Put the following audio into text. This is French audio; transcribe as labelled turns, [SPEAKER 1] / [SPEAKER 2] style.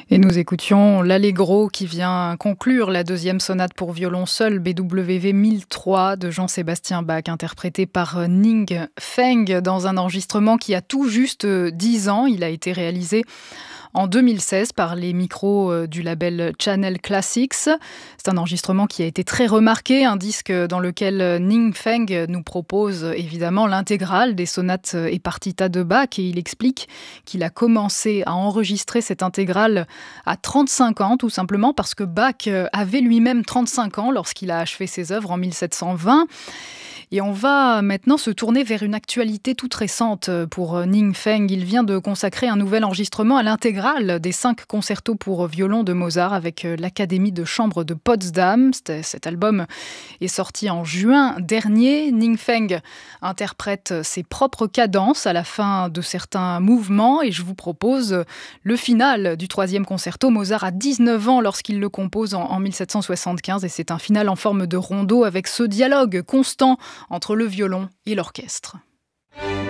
[SPEAKER 1] Et nous écoutions l'Allegro qui vient conclure la deuxième sonate pour violon seul BWV 1003 de Jean-Sébastien Bach, interprété par Ning Feng dans un enregistrement qui a tout juste 10 ans. Il a été réalisé en 2016 par les micros du label Channel Classics. C'est un enregistrement qui a été très remarqué, un disque dans lequel Ning Feng nous propose évidemment l'intégrale des sonates et partitas de Bach, et il explique qu'il a commencé à enregistrer cette intégrale à 35 ans, tout simplement parce que Bach avait lui-même 35 ans lorsqu'il a achevé ses œuvres en 1720. Et on va maintenant se tourner vers une actualité toute récente pour Ning Feng. Il vient de consacrer un nouvel enregistrement à l'intégrale des 5 concertos pour violon de Mozart avec l'Académie de chambre de Potsdam. Cet album est sorti en juin dernier. Ning Feng interprète ses propres cadences à la fin de certains mouvements et je vous propose le final du 3e concerto. Mozart a 19 ans lorsqu'il le compose en 1775 et c'est un final en forme de rondeau avec ce dialogue constant entre le violon et l'orchestre.